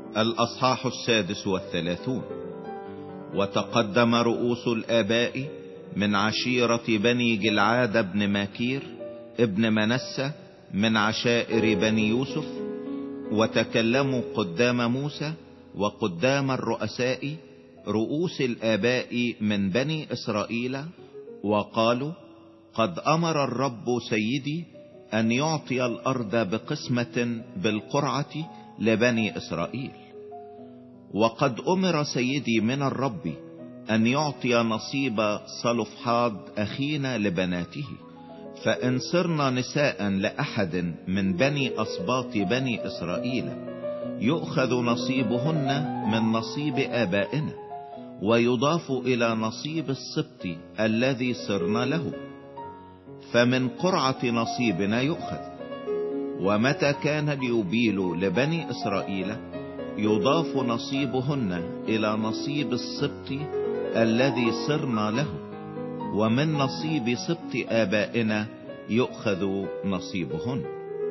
الأصحاح 36. وتقدم رؤوس الآباء من عشيرة بني جلعاد بن ماكير ابن منسى من عشائر بني يوسف، وتكلموا قدام موسى وقدام الرؤساء رؤوس الآباء من بني إسرائيل، وقالوا: قد أمر الرب سيدي أن يعطي الأرض بقسمة بالقرعة لبني إسرائيل، وقد أمر سيدي من الرب أن يعطي نصيب صلفحاد أخينا لبناته، فإن صرنا نساء لأحد من بني أسباط بني إسرائيل يؤخذ نصيبهن من نصيب آبائنا، ويضاف إلى نصيب السبط الذي صرنا له، فمن قرعة نصيبنا يؤخذ. ومتى كان اليوبيل لبني إسرائيل يضاف نصيبهن إلى نصيب السبط الذي صرنا له، ومن نصيب سبط آبائنا يؤخذ نصيبهن.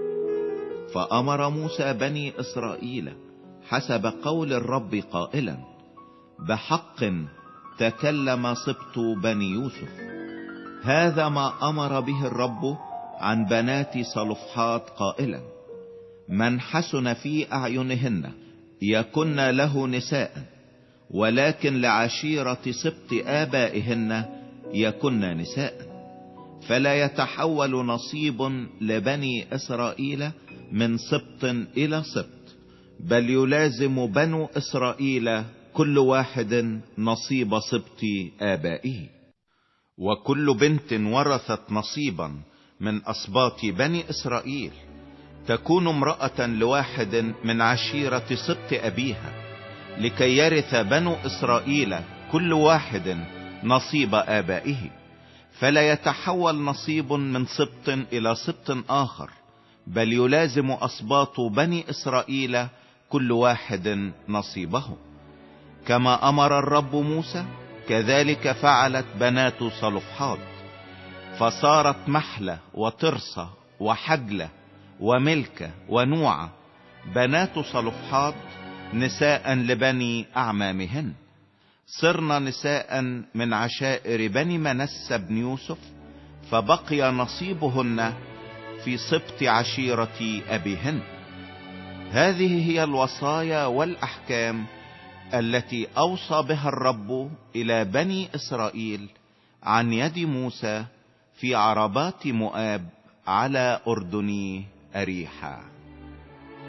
فأمر موسى بني إسرائيل حسب قول الرب قائلا: بحق تكلم سبط بني يوسف، هذا ما أمر به الرب عن بنات صلفحاد قائلا: من حسن في أعينهن يكن له نساء، ولكن لعشيرة سبط آبائهن يكن نساء، فلا يتحول نصيب لبني إسرائيل من سبط إلى سبط، بل يلازم بنو إسرائيل كل واحد نصيب سبط آبائه. وكل بنت ورثت نصيبا من أسباط بني إسرائيل تكون امرأة لواحد من عشيرة سبط أبيها، لكي يرث بنو إسرائيل كل واحد نصيب آبائه، فلا يتحول نصيب من سبط إلى سبط آخر، بل يلازم أسباط بني إسرائيل كل واحد نصيبه. كما أمر الرب موسى كذلك فعلت بنات صلفحاد، فصارت محلة وترصة وحجلة وملكة ونوعة بنات صلفحاد نساء لبني أعمامهن، صرنا نساء من عشائر بني منسى بن يوسف، فبقي نصيبهن في سبط عشيرة أبيهن. هذه هي الوصايا والأحكام التي أوصى بها الرب إلى بني إسرائيل عن يد موسى في عربات مؤاب على أردن أريحا.